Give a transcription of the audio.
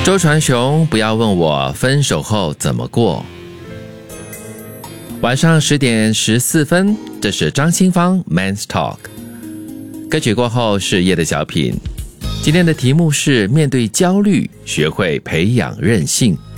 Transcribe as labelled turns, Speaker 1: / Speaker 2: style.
Speaker 1: 周传雄，不要问我分手后怎么过。晚上10点14分，这是张清芳 Men's Talk。歌曲过后是夜的小品。今天的题目是面对焦虑，学会培养韧性。